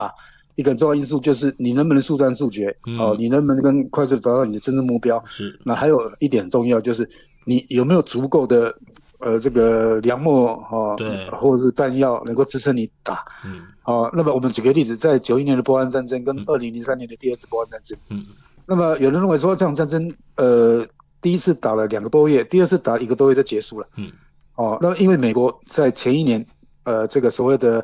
一个很重要因素就是你能不能速战速决，你能不能跟快速找到你的真正目标。 是。 那还有一点很重要就是你有没有足够的这个粮秣对， 或者是弹药能够支撑你打。那么我们举个例子，在91年的波湾战争跟2003年的第二次波湾战争，那么有人认为说这场战争第一次打了2个多月，第二次打1个多月就结束了。那么因为美国在前一年这个所谓的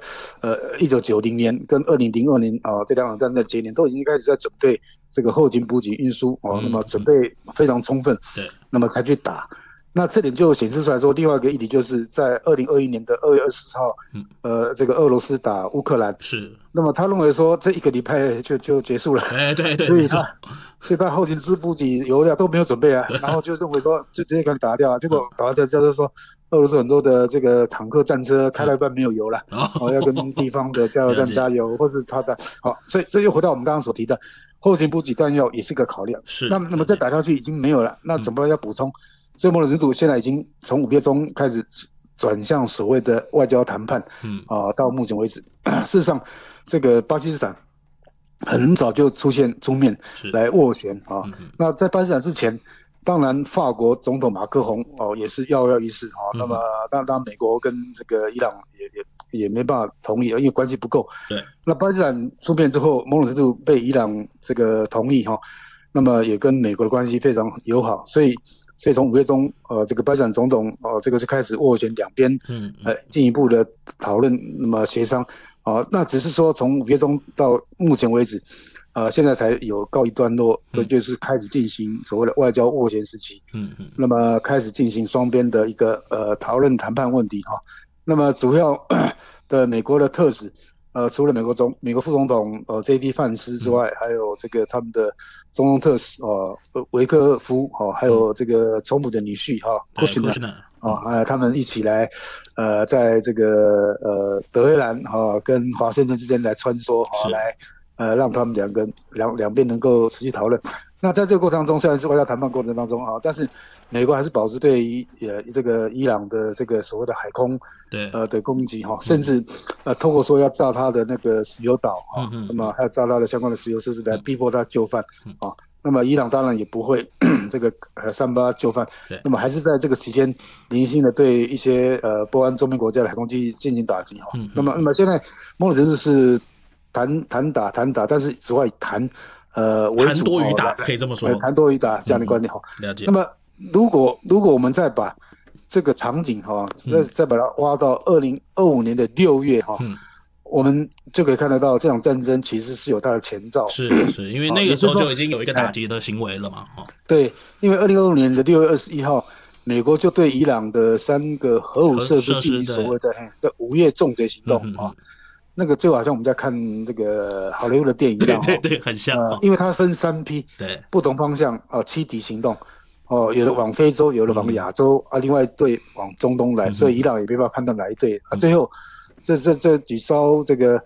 1990年跟2002年这2场战争的节点都已经开始在准备这个后勤补给运输那么准备非常充分， 对， 那么才去打。那这点就显示出来说，另外一个议题就是在2021年的2月24号，这个俄罗斯打乌克兰， 是。 那么他认为说这1个礼拜就结束了， 对， 所以他后勤补给油料都没有准备啊，然后就认为说就直接给你打掉啊，结果打掉就是说俄罗斯很多的这个坦克战车开了一半没有油了，要跟地方的加油站加油，或是他的所以又回到我们刚刚所提的后勤补给弹药也是个考量。 是。 那么再打下去已经没有了，那怎么办？要补充？所以某种程度现在已经从5月中开始转向所谓的外交谈判，到目前为止，事实上这个巴基斯坦很早就出面来斡旋那在巴基斯坦之前，当然法国总统马克宏也是跃跃欲试那么当然美国跟这个伊朗也没办法同意，因为关系不够。 对。 那巴基斯坦出面之后，某种程度被伊朗这个同意那么也跟美国的关系非常友好，所以从5月中，这个巴基斯坦总统这个就开始斡旋两边，进一步的讨论，那么协商，那只是说从5月中到目前为止，现在才有告一段落，就是开始进行所谓的外交斡旋时期，那么开始进行双边的一个讨论谈判问题那么主要的美国的特使。除了美国副总统J.D. 范斯之外，还有这个他们的中东特使维克夫还有这个总统的女婿Kushner 他们一起来在这个德黑兰跟华盛顿之间来穿梭来让他们两边能够持续讨论。那在这个过程中，虽然是外交谈判过程当中但是美国还是保持对于这个伊朗的这个所谓的海空的攻击甚至透过说要炸他的那个石油岛那么还有炸他的相关的石油设施来逼迫他就范那么伊朗当然也不会这个善罢就范，那么还是在这个期间零星的对一些波湾周边国家的海空基地进行打击那么现在某种程度是谈打，但是主要以谈为主， 谈多于打，可以这么说， 谈多于打这样的观点了解。 那么如果我们再把这个场景再把它挖到2025年的6月我们就可以看得到这场战争其实是有它的前兆， 是因为那个时候就已经有一个打击的行为了嘛对，因为2025年的6月21号，美国就对伊朗的3个核武设施进行所谓的午夜重击行动那个就好像我们在看这个好莱坞的电影一样， 对，很像因为它分3批， 对， 不同方向欺敌行动有的往非洲，有的往亚洲另外一队往中东来，所以伊朗也没办法判断哪一队最后这几艘这个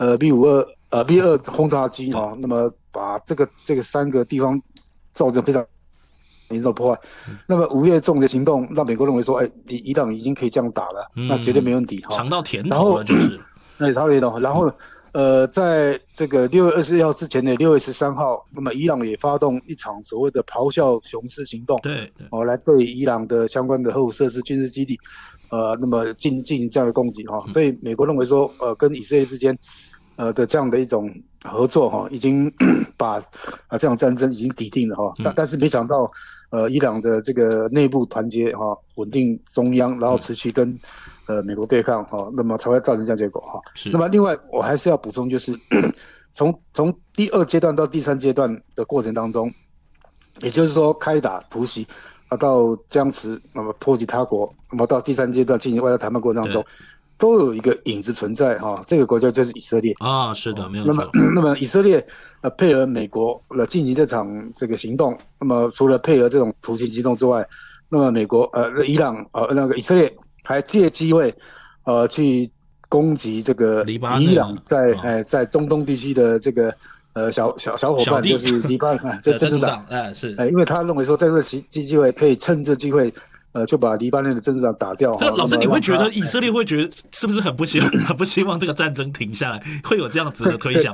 B2轰炸机那么把这个3个地方造成非常严重的破坏。那么午夜重击行动让美国认为说，伊朗已经可以这样打了，那绝对没问题尝到甜头了就是尝到甜头。然后在这个6月21号之前的6月13号，那么伊朗也发动一场所谓的咆哮雄狮行动， 对来对伊朗的相关的核武设施、军事基地，那么进行这样的攻击所以美国认为说，跟以色列之间的这样的一种合作已经把这场战争已经抵定了但是没想到伊朗的这个内部团结稳定中央，然后持续跟美国对抗那么才会造成这样结果那么另外我还是要补充，就是从第2阶段到第3阶段的过程当中，也就是说开打突袭到僵持，那么波及他国，那么到第3阶段进行外交谈判过程当中，都有一个影子存在这个国家就是以色列是的，没有错。 那么以色列配合美国进行这场这个行动，那么除了配合这种突袭行动之外，那么美国伊朗那个以色列还借机会去攻击这个伊朗在中东地区的这个小伙伴，就是黎巴嫩就真主党是因为他认为说在这个机会可以趁这机会就把黎巴嫩的真主党打掉。 这老师你会觉得以色列会觉得是不是很不希望这个战争停下来，会有这样子的推想？